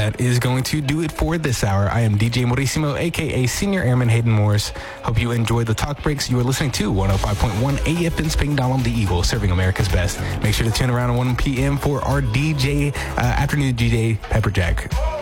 that is going to do it for this hour. I am DJ Morissimo, a.k.a. Senior Airman Hayden Morris. Hope you enjoyed the talk breaks. You are listening to 105.1 AFN Sping Donald the Eagle, serving America's best. Make sure to tune around at 1 p.m. for our afternoon DJ Pepperjack.